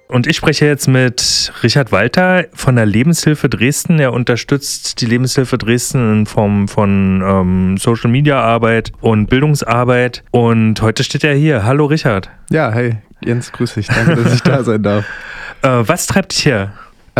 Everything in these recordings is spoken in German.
Und ich spreche jetzt mit Richard Walter von der Lebenshilfe Dresden. Er unterstützt die Lebenshilfe Dresden in Form von Social-Media-Arbeit und Bildungsarbeit. Und heute steht er hier. Hallo Richard. Ja, hey Jens, grüß dich. Danke, dass ich da sein darf. Was treibt dich her?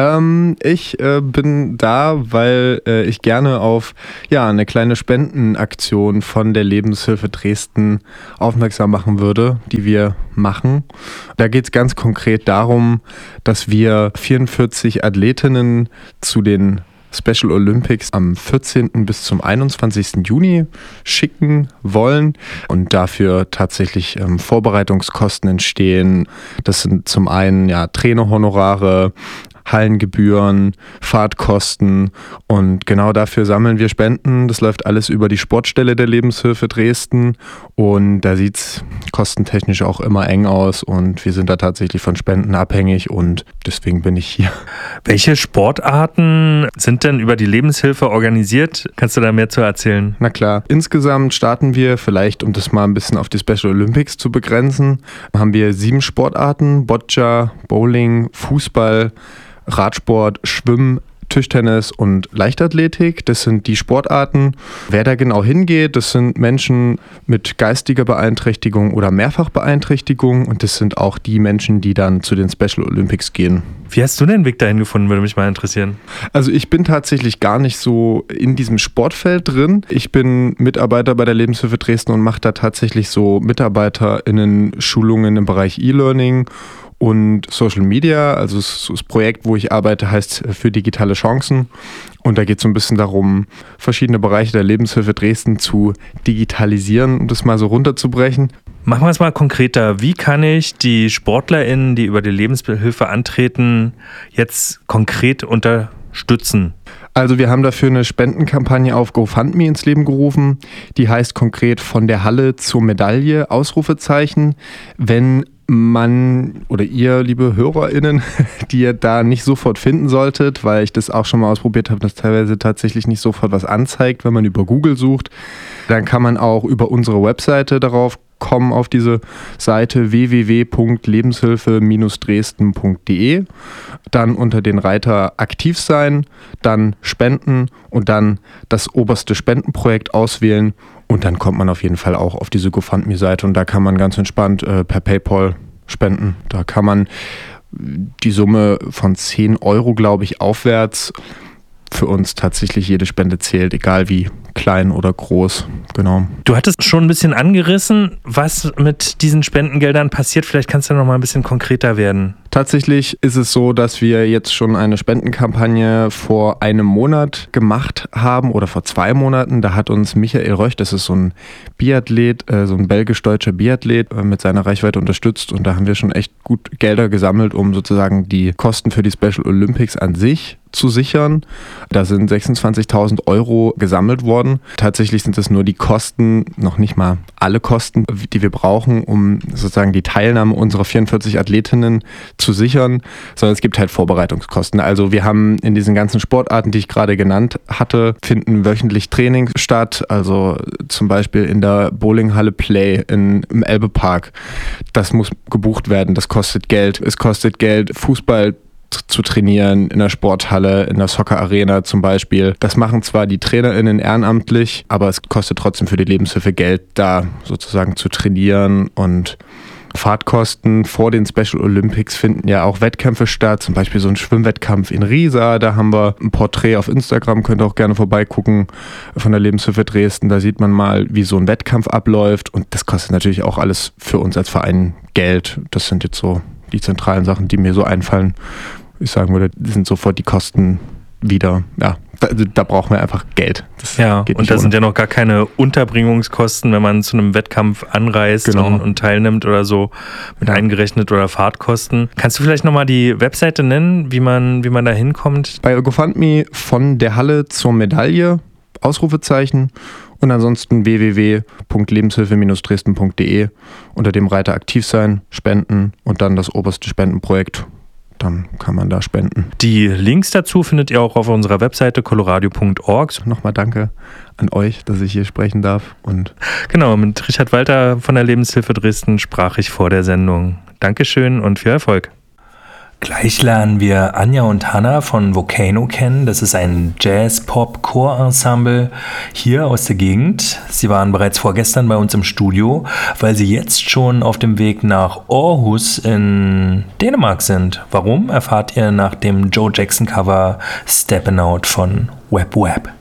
Ich bin da, weil ich gerne auf eine kleine Spendenaktion von der Lebenshilfe Dresden aufmerksam machen würde, die wir machen. Da geht es ganz konkret darum, dass wir 44 Athletinnen zu den Special Olympics am 14. bis zum 21. Juni schicken wollen und dafür tatsächlich Vorbereitungskosten entstehen. Das sind zum einen Trainerhonorare, Hallengebühren, Fahrtkosten und genau dafür sammeln wir Spenden. Das läuft alles über die Sportstelle der Lebenshilfe Dresden und da sieht es kostentechnisch auch immer eng aus und wir sind da tatsächlich von Spenden abhängig und deswegen bin ich hier. Welche Sportarten sind denn über die Lebenshilfe organisiert? Kannst du da mehr zu erzählen? Na klar, insgesamt starten wir vielleicht, um das mal ein bisschen auf die Special Olympics zu begrenzen, haben wir 7 Sportarten: Boccia, Bowling, Fußball, Radsport, Schwimmen, Tischtennis und Leichtathletik. Das sind die Sportarten. Wer da genau hingeht, das sind Menschen mit geistiger Beeinträchtigung oder Mehrfachbeeinträchtigung und das sind auch die Menschen, die dann zu den Special Olympics gehen. Wie hast du den Weg dahin gefunden, würde mich mal interessieren. Also ich bin tatsächlich gar nicht so in diesem Sportfeld drin. Ich bin Mitarbeiter bei der Lebenshilfe Dresden und mache da tatsächlich so MitarbeiterInnen-Schulungen im Bereich E-Learning und Social Media. Also das Projekt, wo ich arbeite, heißt für digitale Chancen. Und da geht es so ein bisschen darum, verschiedene Bereiche der Lebenshilfe Dresden zu digitalisieren, um das mal so runterzubrechen. Machen wir es mal konkreter. Wie kann ich die SportlerInnen, die über die Lebenshilfe antreten, jetzt konkret unterstützen? Also wir haben dafür eine Spendenkampagne auf GoFundMe ins Leben gerufen. Die heißt konkret von der Halle zur Medaille, Ausrufezeichen. Wenn man oder ihr, liebe HörerInnen, die ihr da nicht sofort finden solltet, weil ich das auch schon mal ausprobiert habe, dass teilweise tatsächlich nicht sofort was anzeigt, wenn man über Google sucht, dann kann man auch über unsere Webseite darauf kommen, auf diese Seite www.lebenshilfe-dresden.de, dann unter den Reiter aktiv sein, dann spenden und dann das oberste Spendenprojekt auswählen und dann kommt man auf jeden Fall auch auf diese GoFundMe-Seite und da kann man ganz entspannt per PayPal spenden. Da kann man die Summe von 10 Euro, glaube ich, aufwärts. Für uns tatsächlich jede Spende zählt, egal wie klein oder groß. Genau. Du hattest schon ein bisschen angerissen, was mit diesen Spendengeldern passiert. Vielleicht kannst du noch mal ein bisschen konkreter werden. Tatsächlich ist es so, dass wir jetzt schon eine Spendenkampagne vor einem Monat gemacht haben oder vor 2 Monaten. Da hat uns Michael Röch, das ist so ein Biathlet, so ein belgisch-deutscher Biathlet, mit seiner Reichweite unterstützt. Und da haben wir schon echt gut Gelder gesammelt, um sozusagen die Kosten für die Special Olympics an sich zu sichern. Da sind 26.000 Euro gesammelt worden. Tatsächlich sind es nur die Kosten, noch nicht mal alle Kosten, die wir brauchen, um sozusagen die Teilnahme unserer 44 Athletinnen zu sichern, sondern es gibt halt Vorbereitungskosten. Also wir haben in diesen ganzen Sportarten, die ich gerade genannt hatte, finden wöchentlich Trainings statt, also zum Beispiel in der Bowlinghalle Play im Elbe-Park. Das muss gebucht werden, das kostet Geld. Es kostet Geld, Fußball zu trainieren in der Sporthalle, in der Soccer-Arena zum Beispiel. Das machen zwar die TrainerInnen ehrenamtlich, aber es kostet trotzdem für die Lebenshilfe Geld, da sozusagen zu trainieren und Fahrtkosten. Vor den Special Olympics finden ja auch Wettkämpfe statt, zum Beispiel so ein Schwimmwettkampf in Riesa. Da haben wir ein Porträt auf Instagram, könnt ihr auch gerne vorbeigucken, von der Lebenshilfe Dresden. Da sieht man mal, wie so ein Wettkampf abläuft und das kostet natürlich auch alles für uns als Verein Geld. Das sind jetzt so die zentralen Sachen, die mir so einfallen. Ich sagen würde, das sind sofort die Kosten wieder, ja, da brauchen wir einfach Geld. Das geht und da sind ja noch gar keine Unterbringungskosten, wenn man zu einem Wettkampf anreist und teilnimmt oder so, mit eingerechnet oder Fahrtkosten. Kannst du vielleicht nochmal die Webseite nennen, wie man da hinkommt? Bei GoFundMe von der Halle zur Medaille, Ausrufezeichen, und ansonsten www.lebenshilfe-dresden.de unter dem Reiter aktiv sein, spenden und dann das oberste Spendenprojekt. Dann kann man da spenden. Die Links dazu findet ihr auch auf unserer Webseite coloradio.org. Nochmal danke an euch, dass ich hier sprechen darf. Und genau, mit Richard Walter von der Lebenshilfe Dresden sprach ich vor der Sendung. Dankeschön und viel Erfolg. Gleich lernen wir Anja und Hannah von Volcano kennen. Das ist ein Jazz-Pop-Chor-Ensemble hier aus der Gegend. Sie waren bereits vorgestern bei uns im Studio, weil sie jetzt schon auf dem Weg nach Aarhus in Dänemark sind. Warum, erfahrt ihr nach dem Joe Jackson-Cover Steppin' Out von Web Web.